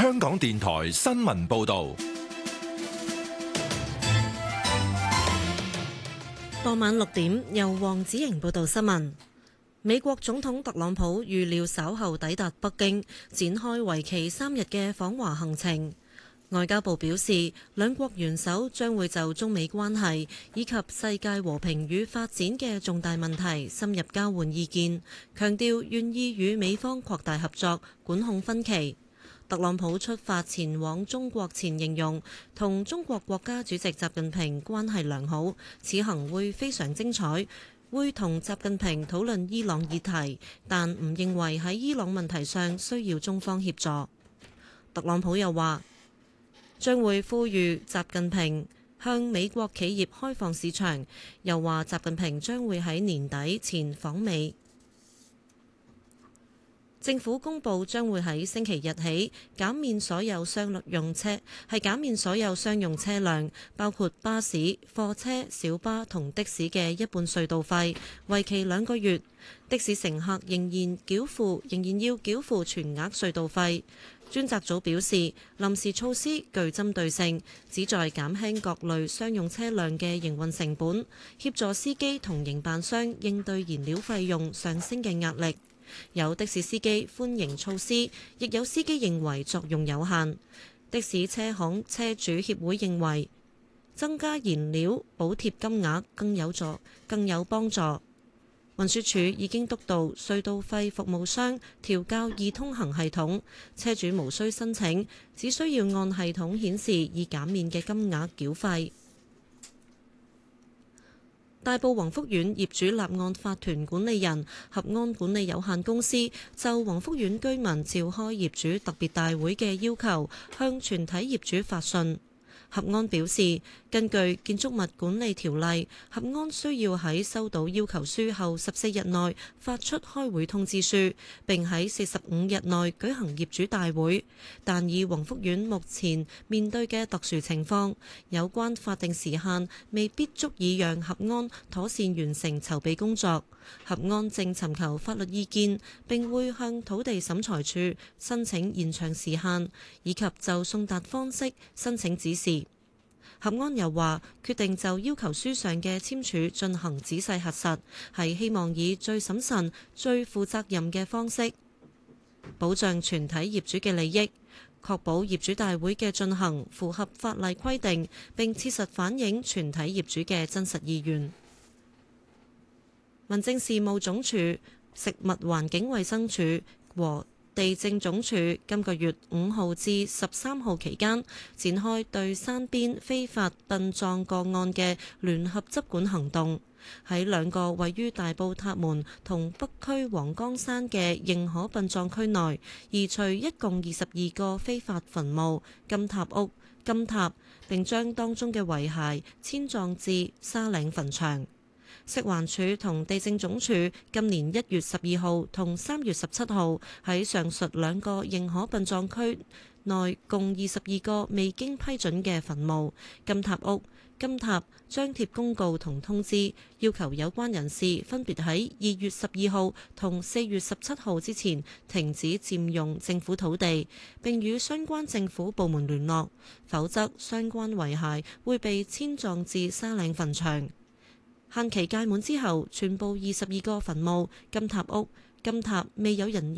香港電台新聞報道。 傍晚6點，由黃子瑩報道新聞。美國總統特朗普預料稍後抵達北京，展開為期3日嘅訪華行程。外交部表示，兩國元首將會就中美關係以及世界和平與發展嘅重大問題深入交換意見，強調願意與美方擴大合作，管控分歧。特朗普出發前往中國前形容，同中國國家主席習近平關係良好，此行會非常精彩，會同習近平討論伊朗議題，但唔認為喺伊朗問題上需要中方協助。特朗普又話，將會呼籲習近平向美國企業開放市場，又話習近平將會喺年底前訪美。政府公布將會喺星期日起減免所有商用車輛，包括巴士、貨車、小巴同的士嘅一半隧道費，為期2個月。的士乘客仍然要繳付全額隧道費。專責組表示，臨時措施具針對性，旨在減輕各類商用車輛嘅營運成本，協助司機同營辦商應對燃料費用上升嘅壓力。有的士司機歡迎措施，亦有司機認為作用有限。的士車行車主協會認為，增加燃料補貼金額更有幫助。運輸署已經督導隧道費服務商調校易通行系統，車主無需申請，只需要按系統顯示已減免嘅金額繳費。大埔宏福苑業主立案法團管理人合安管理有限公司就宏福苑居民召開業主特別大會嘅要求，向全體業主發信。合安表示，根據建築物管理條例，合安需要喺收到要求書後14日內發出開會通知書，並喺45日內舉行業主大會。但以宏福苑目前面對嘅特殊情況，有關法定時限未必足以讓合安妥善完成籌備工作。合安正尋求法律意見，並會向土地審裁處申請延長時限，以及就送達方式申請指示。合安又話，決定就要求書上嘅簽署進行仔細核實，係希望以最審慎、最負責任嘅方式，保障全體業主嘅利益，確保業主大會嘅進行符合法例規定，並切實反映全體業主嘅真實意願。民政事務總署、食物環境衛生署和地政總署今個月5號至13號期間展開對山邊非法殯葬個案嘅聯合執管行動，喺2個位於大埔塔門同北區黃崗山嘅認可殯葬區內移除一共22個非法墳墓、金塔屋、金塔，並將當中嘅遺骸遷葬至沙嶺墳場。食環署同地政總署今年1月12號同3月17號喺上述2個認可殯葬區內共22個未經批准嘅墳墓、金塔屋、金塔張貼公告同通知，要求有關人士分別喺2月12號同4月17號之前停止佔用政府土地，並與相關政府部門聯絡，否則相關遺骸會被遷葬至沙嶺墳場。限期屆滿之後，全部22個墳墓、金塔屋、金塔未有人